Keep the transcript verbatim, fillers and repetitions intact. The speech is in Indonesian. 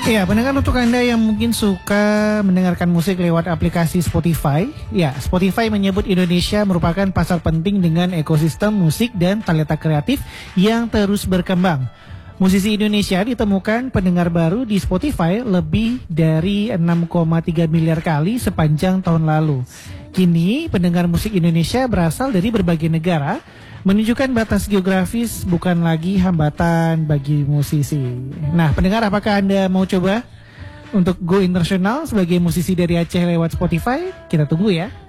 Ya, pendengar, untuk Anda yang mungkin suka mendengarkan musik lewat aplikasi Spotify, ya, Spotify menyebut Indonesia merupakan pasar penting dengan ekosistem musik dan talenta kreatif yang terus berkembang. Musisi Indonesia ditemukan pendengar baru di Spotify lebih dari enam koma tiga miliar kali sepanjang tahun lalu. Kini, pendengar musik Indonesia berasal dari berbagai negara, menunjukkan batas geografis bukan lagi hambatan bagi musisi. Nah, pendengar, apakah Anda mau coba untuk go internasional sebagai musisi dari Aceh lewat Spotify? Kita tunggu ya.